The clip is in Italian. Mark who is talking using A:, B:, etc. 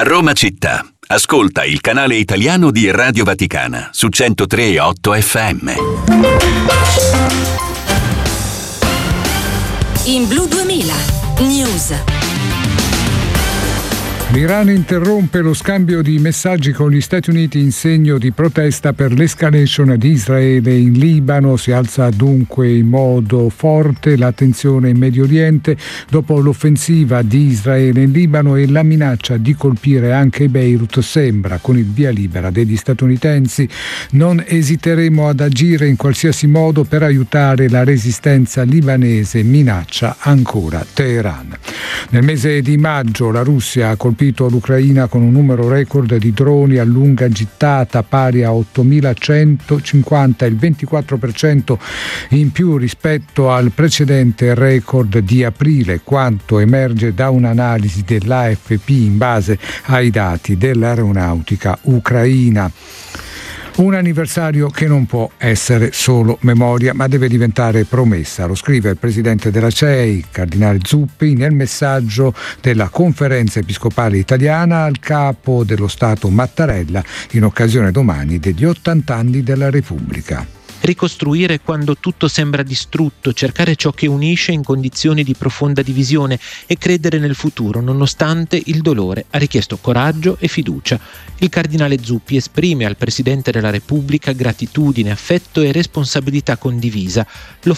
A: Roma città, ascolta il canale italiano di Radio Vaticana su 103.8 FM.
B: In Blu 2000, News.
C: L'Iran interrompe lo scambio di messaggi con gli Stati Uniti in segno di protesta per l'escalation di Israele in Libano. Si alza dunque in modo forte la tensione in Medio Oriente dopo l'offensiva di Israele in Libano e la minaccia di colpire anche Beirut sembra con il via libera degli statunitensi. Non esiteremo ad agire in qualsiasi modo per aiutare la resistenza libanese, minaccia ancora Teheran. Nel mese di maggio la Russia ha colpito l'Ucraina con un numero record di droni a lunga gittata pari a 8.150, il 24% in più rispetto al precedente record di aprile, quanto emerge da un'analisi dell'AFP in base ai dati dell'aeronautica ucraina. Un anniversario che non può essere solo memoria, ma deve diventare promessa. Lo scrive il presidente della CEI, Cardinale Zuppi, nel messaggio della Conferenza Episcopale Italiana al capo dello Stato Mattarella in occasione domani degli 80 anni della Repubblica.
D: Ricostruire quando tutto sembra distrutto, cercare ciò che unisce in condizioni di profonda divisione e credere nel futuro nonostante il dolore ha richiesto coraggio e fiducia. Il cardinale Zuppi esprime al Presidente della Repubblica gratitudine, affetto e responsabilità condivisa. Lo